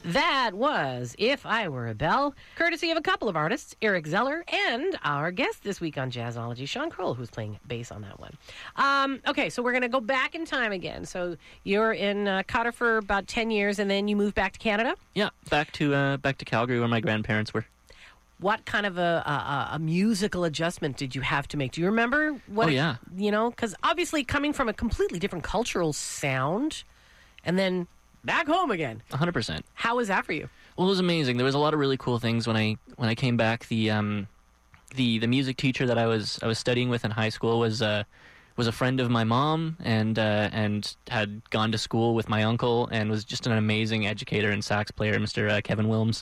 That was If I Were a Bell, courtesy of a couple of artists, Eric Zeller and our guest this week on Jazzology, Sean Kroll, who's playing bass on that one. Okay, so we're going to go back in time again. So you're in Qatar for about 10 years, and then you moved back to Canada? Yeah, back to Calgary where my grandparents were. What kind of a musical adjustment did you have to make? Do you remember what? Oh, yeah. You know, because obviously coming from a completely different cultural sound, and then back home again. 100%. How was that for you? Well, it was amazing. There was a lot of really cool things when I came back. The music teacher that I was studying with in high school was a friend of my mom and had gone to school with my uncle and was just an amazing educator and sax player, Mr. Kevin Wilms.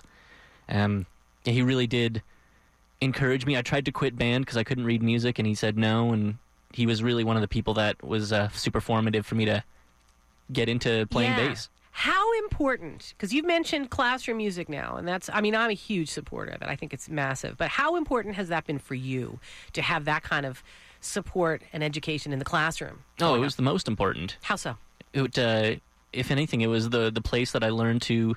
He really did encourage me. I tried to quit band because I couldn't read music, and he said no. And he was really one of the people that was super formative for me to get into playing bass. How important, because you've mentioned classroom music now, and I'm a huge supporter of it. I think it's massive. But how important has that been for you to have that kind of support and education in the classroom? Oh, it was the most important. How so? If anything, it was the place that I learned to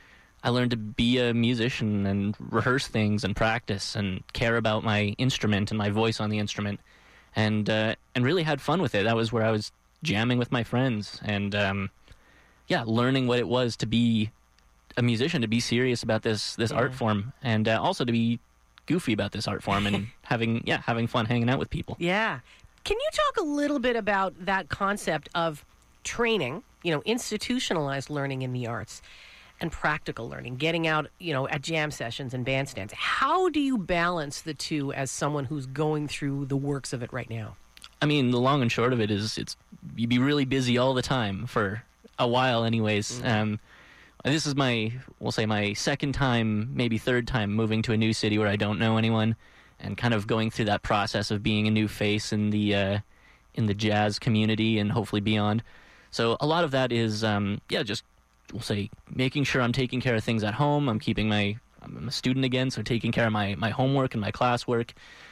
be a musician and rehearse things and practice and care about my instrument and my voice on the instrument, and really had fun with it. That was where I was jamming with my friends and learning what it was to be a musician, to be serious about this art form, and also to be goofy about this art form and having fun hanging out with people. Yeah. Can you talk a little bit about that concept of training, institutionalized learning in the arts and practical learning, getting out, at jam sessions and bandstands? How do you balance the two as someone who's going through the works of it right now? I mean, the long and short of it is you'd be really busy all the time for a while anyways. Mm-hmm. This is my second time, maybe third time moving to a new city where I don't know anyone and kind of going through that process of being a new face in the jazz community and hopefully beyond. So a lot of that is, just, making sure I'm taking care of things at home. I'm a student again, so taking care of my homework and my classwork.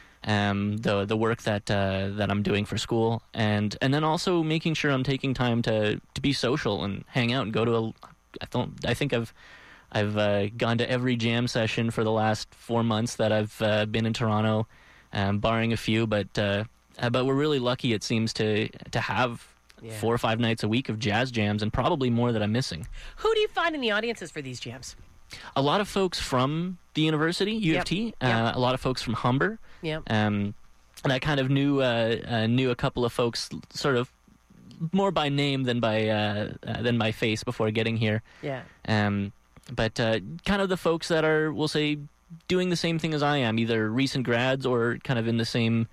The work that I'm doing for school, and then also making sure I'm taking time to be social and hang out and go to I think I've gone to every jam session for the last 4 months that I've been in Toronto, barring a few, but we're really lucky, it seems, to have 4 or 5 nights a week of jazz jams, and probably more that I'm missing. Who do you find in the audiences for these jams? A lot of folks from the university, U of T, a lot of folks from Humber. Yeah. And I kind of knew a couple of folks sort of more by name than by face before getting here. Yeah. But kind of the folks that are, we'll say, doing the same thing as I am, either recent grads or kind of in the same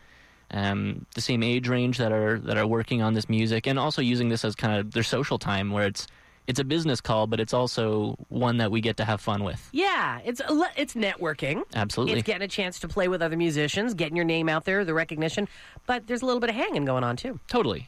age range that are working on this music, and also using this as kind of their social time, where it's a business call, but it's also one that we get to have fun with. Yeah, it's networking. Absolutely. It's getting a chance to play with other musicians, getting your name out there, the recognition, but there's a little bit of hanging going on, too. Totally.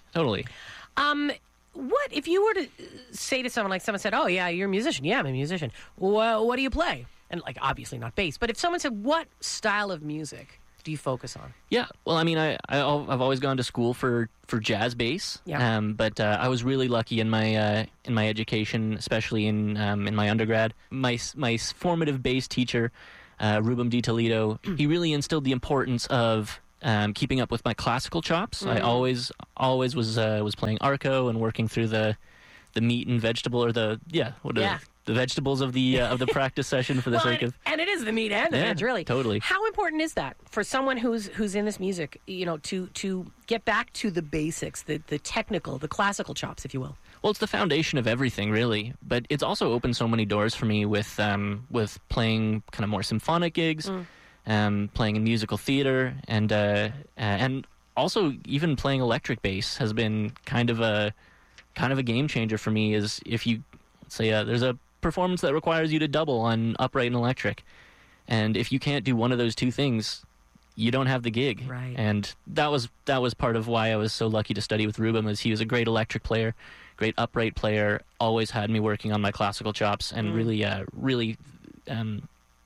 What, if you were to say to someone, like someone said, oh, yeah, you're a musician. Yeah, I'm a musician. What do you play? And, obviously not bass, but if someone said, what style of music do you focus on? Yeah, well, I mean, I've always gone to school for jazz bass. Yeah. But I was really lucky in my education, especially in my undergrad. My formative bass teacher, Rubem Di Toledo, he really instilled the importance of keeping up with my classical chops. I always was playing arco and working through the meat and vegetable, or the vegetables of the practice session for the sake of. And it is the meat and the veg, really. Totally. How important is that for someone who's in this music, to get back to the basics, the technical, the classical chops, if you will? Well, it's the foundation of everything, really. But it's also opened so many doors for me with playing kind of more symphonic gigs, playing in musical theater, and also even playing electric bass has been kind of a game changer for me. Is if you say there's a performance that requires you to double on upright and electric, and if you can't do one of those two things, you don't have the gig. Right. And that was part of why I was so lucky to study with Rubem, as he was a great electric player, great upright player, always had me working on my classical chops, and really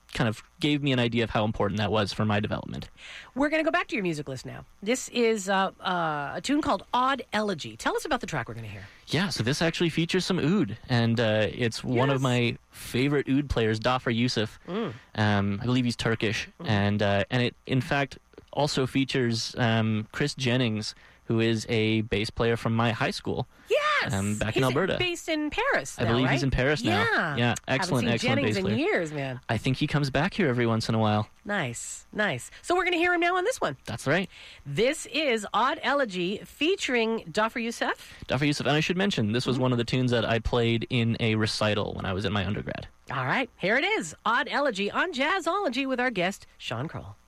kind of gave me an idea of how important that was for my development. We're going to go back to your music list now. This is a tune called Odd Elegy. Tell us about the track we're going to hear. Yeah, so this actually features some oud, and it's one of my favorite oud players, Dhafar Yusuf. I believe he's Turkish, and it, in fact, also features Chris Jennings, who is a bass player from my high school. Yes, back in Alberta. Based in Paris now, I believe right? he's in Paris now. Yeah, excellent, haven't seen excellent Jennings bass player. in years, man. I think he comes back here every once in a while. Nice. So we're going to hear him now on this one. That's right. This is Odd Elegy featuring Dhafar Yusuf. Dhafar Yusuf, and I should mention, this was one of the tunes that I played in a recital when I was in my undergrad. All right, here it is, Odd Elegy on Jazzology with our guest, Sean Kroll.